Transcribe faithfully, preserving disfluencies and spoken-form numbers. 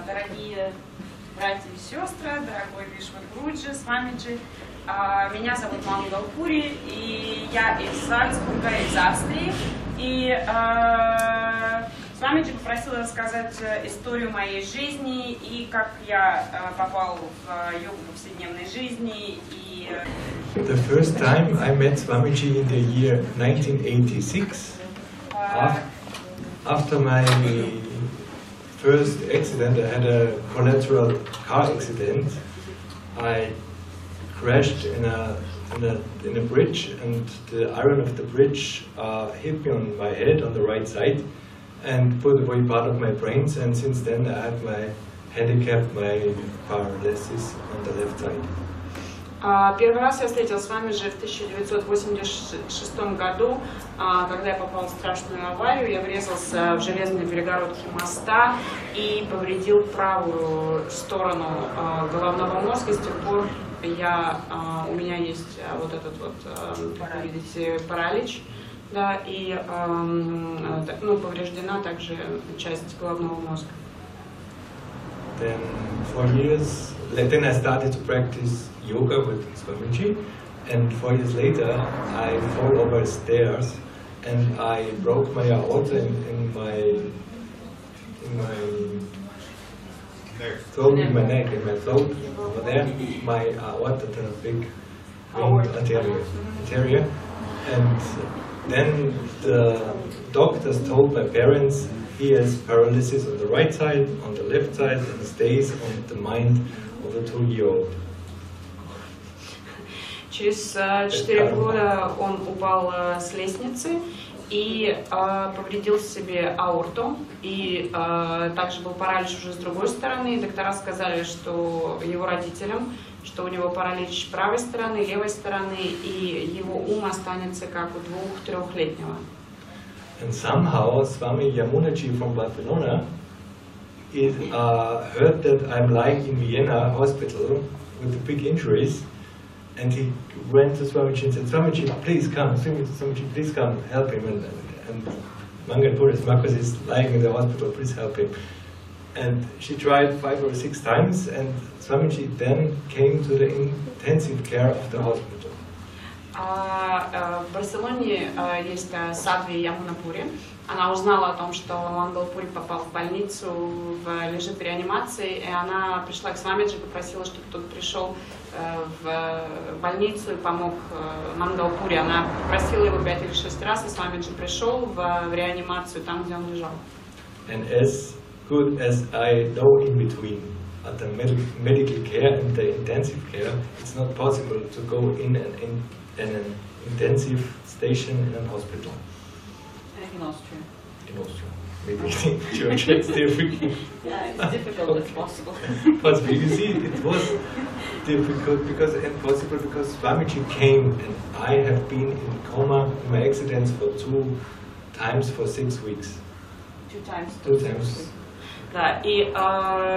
Дорогие братья и сестры, дорогой Вишват Гуруджи, Свамиджи, меня зовут Мангал Пури, и я из Сальцбурга, из Австрии. И Свамиджи попросила рассказать историю моей жизни и как я попал в йогу повседневной жизни. И The first time I met Swamiji in the year nineteen eighty-six, af after my first accident, I had a collateral car accident. I crashed in a, in a, in a bridge, and the iron of the bridge uh, hit me on my head on the right side and put away part of my brains, and since then I have my handicap, my paralysis on the left side. Первый раз я встретилась с вами же в тысяча девятьсот восемьдесят шестом году, когда я попала в страшную аварию. Я врезался в железные перегородки моста и повредил правую сторону головного мозга. С тех пор я, у меня есть вот этот вот, как вы видите, паралич, да, и ну, повреждена также часть головного мозга. Then for years, then I started to practice yoga with Swamiji, and four years later I fell over stairs and I broke my aorta in, in my in my throat, in my neck, in my throat over there, my aorta, the big arteria, arteria, and then the doctors told my parents he has paralysis on the right side, on the left side, and stays on the mind of a two-year-old. Через четыре года он упал с лестницы и э, повредил себе аорту, и э, также был паралич уже с другой стороны. И доктора сказали, что его родителям, что у него паралич правой стороны, левой стороны, и его ум останется как у двух-трехлетнего. And somehow Swami Yamunaji from Barcelona is, uh, heard that I'm lying in Vienna hospital with big injuries, and he went to Swamiji and said, Swamiji, please come, Swamiji, please come, help him. And, and Mangal Puri, Marcus is lying in the hospital, please help him. And she tried five or six times, and Swamiji then came to the intensive care of the hospital. В Барселоне есть Садви Ямунапури. Она узнала о том, что Мангал Пури попал в больницу, в, лежит в реанимации, и она пришла к Свамиджи, попросила, чтобы кто-то пришел в больницу и помог Мангал Пури. Она попросила его пять или шесть раз, и Свамиджи пришел в, в реанимацию, там, где он лежал. And as good as I know in between at the med medical care and the intensive care, it's not possible to go in an, in, in an intensive station in a hospital. In Austria. In Austria. Maybe in Georgia it's difficult. Yeah, it's difficult, but it's possible. But you see, it was difficult because impossible because Swamiji came, and I have been in coma in my accidents for two times for six weeks. Two times. Two times. Да, и